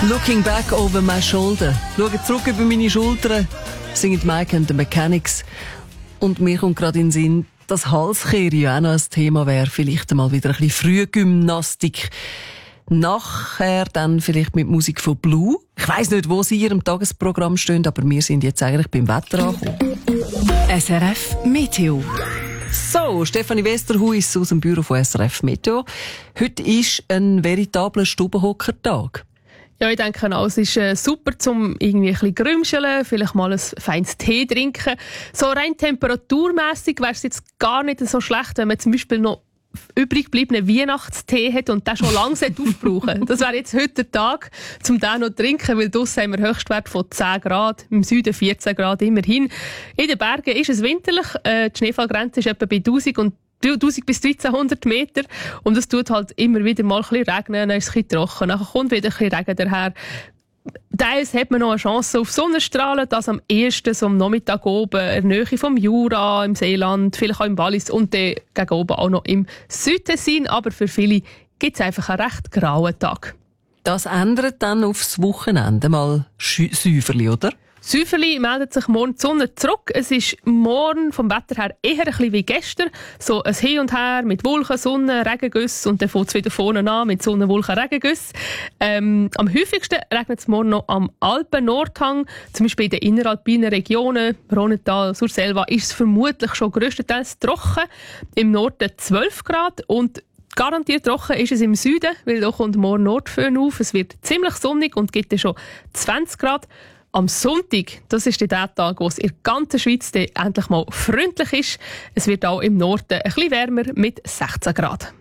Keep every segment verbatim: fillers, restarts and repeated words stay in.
Looking back over my shoulder. Schauen zurück über meine Schultern, singen Mike and the Mechanics. Und mir kommt gerade in den Sinn, dass Halskehre ja auch noch ein Thema wäre. Vielleicht einmal wieder ein bisschen Frühgymnastik. Nachher dann vielleicht mit Musik von Blue. Ich weiss nicht, wo sie in ihrem Tagesprogramm stehen, aber wir sind jetzt eigentlich beim Wetter angekommen. S R F Meteo. So, Stefanie Westerhuis aus dem Büro von S R F Meteo. Heute ist ein veritabler Stubenhockertag. Ja, ich denke auch, es ist äh, super, zum irgendwie ein bisschen grümscheln, vielleicht mal ein feines Tee trinken. So rein temperaturmässig wäre es jetzt gar nicht so schlecht, wenn man zum Beispiel noch übrig gebliebenen Weihnachtstee hat und den schon lange aufbrauchen. Das wäre jetzt heute der Tag, um den noch zu trinken, weil draussen haben wir Höchstwert von zehn Grad, im Süden vierzehn Grad immerhin. In den Bergen ist es winterlich, äh, die Schneefallgrenze ist etwa bei tausend und tausend bis dreizehnhundert Meter und es tut halt immer wieder mal ein bisschen regnen, dann ist es ein bisschen trocken, dann kommt wieder ein bisschen Regen daher. Teils hat man noch eine Chance auf Sonnenstrahlen, das am ehesten so am Nachmittag oben, in der Nähe vom Jura, im Seeland, vielleicht auch im Wallis und dann gegen oben auch noch im Südtessin, aber für viele gibt es einfach einen recht grauen Tag. Das ändert dann aufs Wochenende mal Säuferli, oder? Säuferli meldet sich morgen die Sonne zurück. Es ist morgen vom Wetter her eher ein bisschen wie gestern. So ein Hin und Her mit Wolken, Sonne, Regengüsse und dann fängt es wieder vorne an mit Sonne, Wolken, Regengüsse. Ähm, am häufigsten regnet es morgen noch am Alpen-Nordhang, zum Beispiel in den inneralpinen Regionen, Rhonnetal, Surselva, ist es vermutlich schon grösstenteils trocken. Im Norden zwölf Grad und garantiert trocken ist es im Süden, weil da kommt morgen Nordföhn auf. Es wird ziemlich sonnig und gibt dann schon zwanzig Grad. Am Sonntag, das ist der Tag, wo es in der ganzen Schweiz endlich mal freundlich ist. Es wird auch im Norden ein bisschen wärmer mit sechzehn Grad.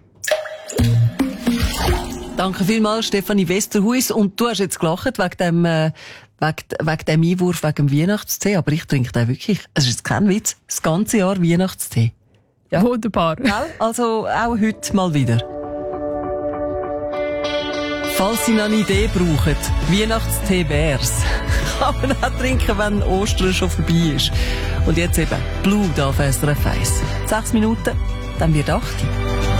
Danke vielmals, Stefanie Westerhuis. Und du hast jetzt gelacht wegen dem, äh, wegen, wegen dem Einwurf wegen dem Weihnachtstee. Aber ich trinke den wirklich, es ist jetzt kein Witz, das ganze Jahr Weihnachtstee. Ja. Wunderbar. Also auch heute mal wieder. Falls Sie noch eine Idee brauchen, Weihnachtstee wär's. Kann man auch trinken, wenn Ostern schon vorbei ist. Und jetzt eben Blue da auf S R F eins. Sechs Minuten, dann wird acht.